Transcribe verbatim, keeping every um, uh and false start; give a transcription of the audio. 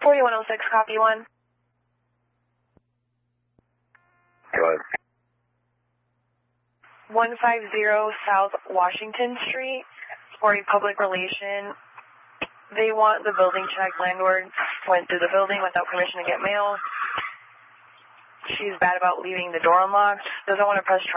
forty-one oh six, copy one. Go ahead. one fifty South Washington Street for a public relation. They want the building checked. Landlord went through the building without permission to get mail. She's bad about leaving the door unlocked. Doesn't want to press charges.